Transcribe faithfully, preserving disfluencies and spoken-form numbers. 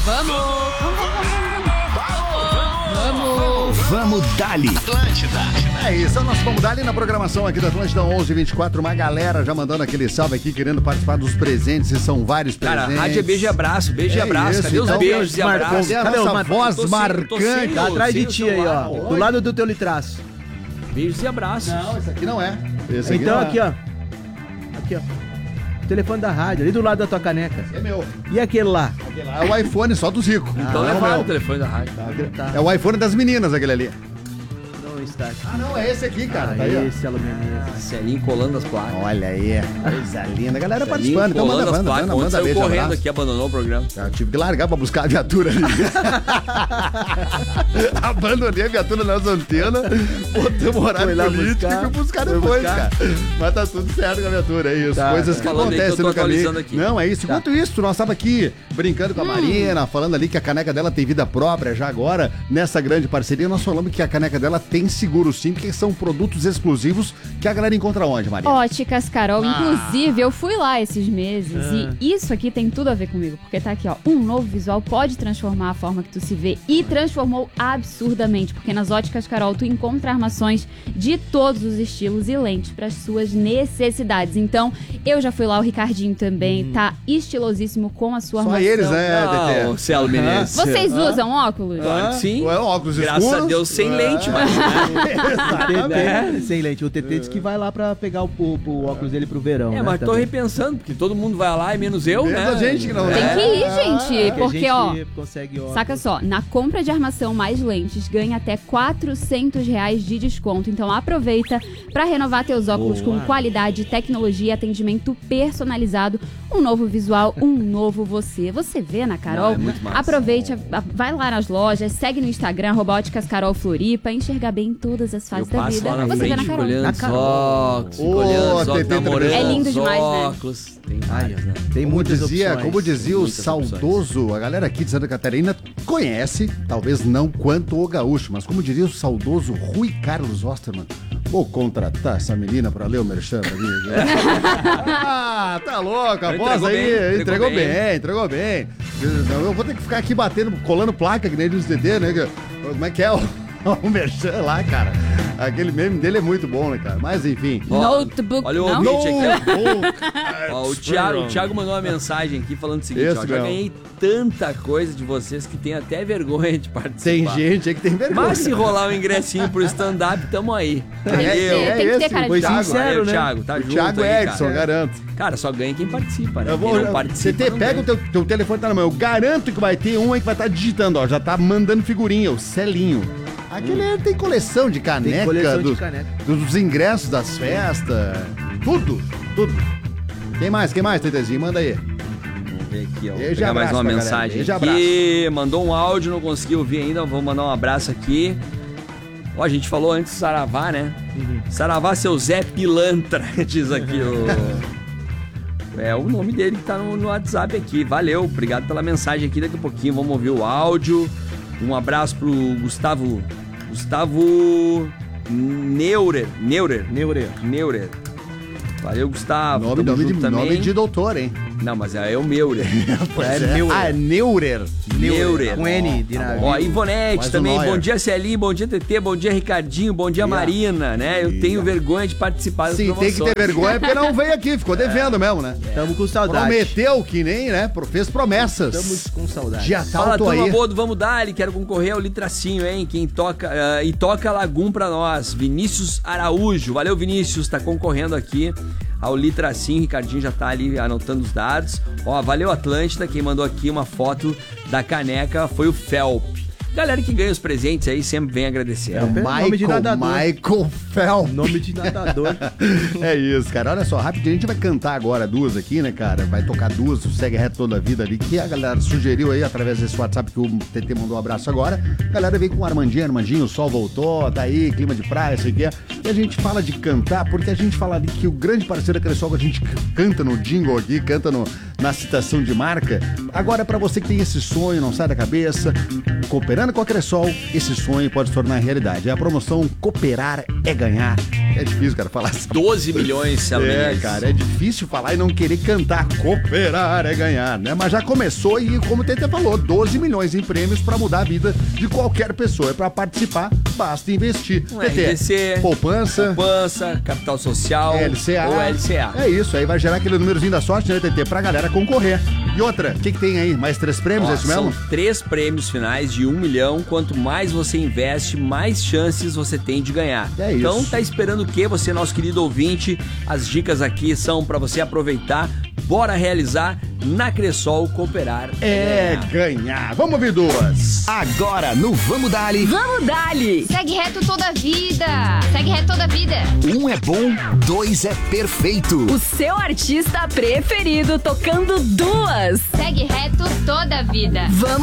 Vamos! Vamos! Vamos dali! Atlântida. É isso, nós vamos dali na programação aqui da Atlântida onze e vinte e quatro. Uma galera já mandando aquele salve aqui, querendo participar dos presentes, e são vários presentes. Cara, a rádio é beijo e abraço, beijo e É abraço. isso, Cadê os então, beijos e abraços? Cadê a Cadê o nossa Mar- voz tô sem- marcante? tô sem- Tá atrás de Sim, ti o aí, celular. ó. Do lado do teu litraço. Beijos e abraços. Não, esse aqui não é. Esse Então não é. aqui, ó. Aqui, ó. O telefone da rádio, ali do lado da tua caneca. Esse é meu. E aquele lá? Aquele lá é o iPhone só dos ricos. Então não é o levaram o meu. telefone da rádio. Tá. É o iPhone das meninas, aquele ali. Não está aqui. Ah, não, é esse aqui, cara. Ah, tá aí, ó. esse alumínio. Celinho colando as placas. Olha aí, coisa linda. A galera Celinho participando. Então manda, colando as manda, placas. manda, Ontem manda saiu beijo, correndo abraço. aqui, abandonou o programa. Eu tive que largar pra buscar a viatura ali. Abandonei a viatura nas antenas, botei o horário Foi lá político buscar, e fui buscar foi depois, buscar. cara. Mas tá tudo certo com a viatura, é isso. Tá, Coisas tá. que Falando aí que eu acontecem tô no caminho. atualizando aqui. Não, é isso. Tá. Enquanto isso, nós tava aqui brincando com a Marina, falando ali que a caneca dela tem vida própria já agora, nessa grande parceria. Nós falamos que a caneca dela tem seguro sim, porque são produtos exclusivos que a galera encontra onde, Marina? Óticas Carol, inclusive eu fui lá esses meses Ah. e isso aqui tem tudo a ver comigo, porque tá aqui ó, um novo visual pode transformar a forma que tu se vê e transformou absurdamente, porque nas Óticas Carol tu encontra armações de todos os estilos e lentes para as suas necessidades. Então, eu já fui lá, o Ricardinho também, tá estilosíssimo com a sua Só armação. eles, né, Ah, Tete? o Celo Menezes. Vocês usam óculos? Claro que sim. Ué, óculos Graças escuros? a Deus, sem É. lente, mas... Né? Sem lente. O T T disse que vai lá pra pegar o, o, o óculos dele pro verão. É, né, mas tô também. repensando, porque todo mundo vai lá e menos eu, Menos né? a gente que não Tem É. que ir, gente, Que porque a ó, gente consegue óculos. saca só, na compra de armação mais lentes, ganha até quatrocentos reais de desconto. Então aproveita para renovar teus óculos Boa. com qualidade, tecnologia e atendimento personalizado. Um novo visual, um novo você. Você vê na Carol? Não, é muito massa. Aproveite, a- a- vai lá nas lojas, segue no Instagram, arroba Óticas Carol Floripa, enxergar bem em todas as Eu fases da passo vida. lá na Você vê frente, na fico Carol. olhando Na os Carol. óculos, fico Ô, olhando os óculos, Tete namorando É lindo os demais, né? óculos. Tem vários, né? Tem Como muitas dizia, opções. como dizia o muitas saudoso, a galera aqui de Santa Catarina conhece, talvez não quanto o gaúcho, mas como diria o saudoso Rui Carlos Osterman, vou contratar essa menina pra ler o merchan ali. Ah, tá louco, a Entregou voz aí, bem, entregou, entregou bem, bem. entregou bem. Eu vou ter que ficar aqui batendo, colando placa, que nem eles D D, né? Como é que é o, o merchan lá, cara? Aquele meme dele é muito bom, né, cara? Mas enfim. Ó, Notebook, olha o não? ouvinte aqui, ó. Notebook. Ó, o, Thiago, o Thiago mandou uma mensagem aqui falando o seguinte, Esse ó, já mesmo. ganhei tanta coisa de vocês que tem até vergonha de participar. Tem gente aí que tem vergonha. Mas se rolar um ingressinho pro stand-up, tamo aí. Tem que Valeu. ter, tem que ter cara foi de pau. sincero, Valeu, né? Thiago, tá O junto Thiago aí, Edson, cara. garanto. Cara, só ganha quem participa, né? Eu vou, quem não você participa, te, não pega o ganha. teu, teu telefone tá na mão. Eu garanto que vai ter um aí que vai estar digitando, ó. Já tá mandando figurinha, o Celinho. Aquele Hum. tem coleção de caneca, Tem coleção de dos, caneca. dos ingressos das festas. Tudo, tudo. Quem mais? Quem mais, Tetezinho? Manda aí. Vamos ver aqui, ó. Vou Beijo e pegar mais abraço uma pra galera. mensagem Beijo e aqui. Mandou um áudio, não consegui ouvir ainda. Vou mandar um abraço aqui. Ó, a gente falou antes do Saravá, né? Uhum. Saravá, seu Zé Pilantra, diz aqui o... É o nome dele que tá no, no WhatsApp aqui. Valeu, obrigado pela mensagem aqui. Daqui a pouquinho vamos ouvir o áudio. Um abraço pro Gustavo... Gustavo... Neurer. Neurer. Neurer. Neurer. Valeu, Gustavo. Nome, Tamo nome, de, junto também. nome de doutor, hein? Não, mas é o Meurer. Pois É Neurer. Ah, é Neurer. Neurer. Com N de navio. Ó, Ivonete Mais um também, Neuer. bom dia Celinho, bom dia T T, bom dia Ricardinho, bom dia Yeah. Marina, né? Eu Yeah. tenho vergonha de participar das Sim, tem promoções. que ter vergonha porque não veio aqui, ficou devendo mesmo, né? Tamo com saudade. Prometeu que nem, né? Fez promessas. Estamos com saudade. Já Fala, tá turma aí. boa do Vamos Dali, quero concorrer ao Litracinho, hein? Quem toca, ah, e toca Lagum pra nós, Vinícius Araújo. Valeu, Vinícius, tá concorrendo aqui ao Litracinho, Ricardinho já tá ali anotando os dados. Ó, valeu Atlântida, quem mandou aqui uma foto da caneca foi o Felp. Galera que ganha os presentes aí sempre vem agradecer. É o Nome de Michael, nadador. Michael Phelps. Nome de nadador. É isso, cara. Olha só, rapidinho, a gente vai cantar agora duas aqui, né, cara? Vai tocar duas, o Segue Reto Toda a Vida ali, que a galera sugeriu aí através desse WhatsApp que o T T mandou um abraço agora. A galera veio com o Armandinho, Armandinho, o sol voltou, tá aí, clima de praia, sei o que é. E a gente fala de cantar, porque a gente fala ali que o grande parceiro da Cressol, que a gente c- canta no jingle aqui, canta no, na citação de marca. Agora, pra você que tem esse sonho, não sai da cabeça, cooperando com a Cressol, esse sonho pode se tornar realidade. É a promoção Cooperar é Ganhar. É difícil, cara, falar assim. doze milhões, Celo É, Menezes. cara, é difícil falar e não querer cantar. Cooperar é ganhar, né? Mas já começou e, como o T T falou, doze milhões em prêmios pra mudar a vida de qualquer pessoa. É pra participar, basta investir. Um T T, R D C, poupança, poupança, capital social L C A. ou L C A. É isso, aí vai gerar aquele númerozinho da sorte, né, T T? Pra galera concorrer. E outra, o que, que tem aí? Mais três prêmios, Ó, é isso mesmo? São três prêmios finais de um milhão. Quanto mais você investe, mais chances você tem de ganhar. É isso. Então tá esperando o quê? Você, nosso querido ouvinte, as dicas aqui são pra você aproveitar. Bora realizar na Cressol Cooperar. É ganhar. Vamos ouvir duas. Agora no Vamos Dali, Vamos dali! Segue reto toda a vida. Segue reto toda a vida. um é bom, dois é perfeito. O seu artista preferido tocando duas. Segue reto toda a vida. Vamos